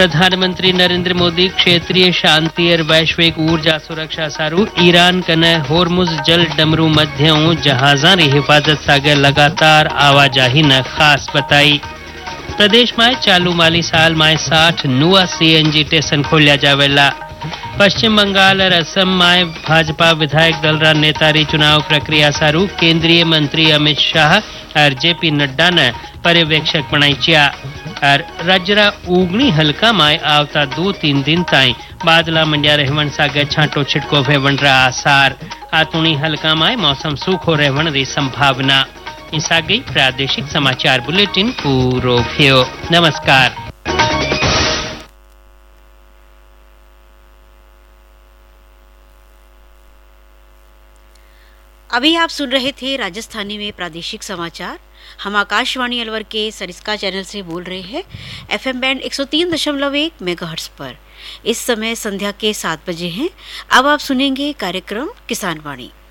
प्रधानमंत्री नरेंद्र मोदी क्षेत्रीय शांति और वैश्विक ऊर्जा सुरक्षा सारू ईरान कने होर्मुज जल डमरू मध्यों जहाज़ां री हिफाजत सागे लगातार आवाजाही न खास बताई। प्रदेश में चालू माली साल में 60 नुआ सीएनजी स्टेशन खोलिया जावेला। पश्चिम बंगाल और असम में भाजपा विधायक दल रा नेतारी चुनाव प्रक्रिया सारू केंद्रीय मंत्री अमित शाह और जेपी नड्डा ने पर्यवेक्षक बनाई चिया। और राज्य उगनी हल्का में आवता 2-3 दिन ताई बादला मंडिया रहवन सागे छांटो छिटको वेवण रा आसार। आतुणी हल्का में मौसम सूखो रहवन री संभावना। इसा गई प्रादेशिक समाचार बुलेटिन पूरो थियो। नमस्कार। अभी आप सुन रहे थे राजस्थानी में प्रादेशिक समाचार। हम आकाशवाणी अलवर के सरिस्का चैनल से बोल रहे हैं एफएम बैंड 103.1 मेगाहर्ट्ज पर। इस समय संध्या के 7 बजे हैं। अब आप सुनेंगे कार्यक्रम किसान वाणी।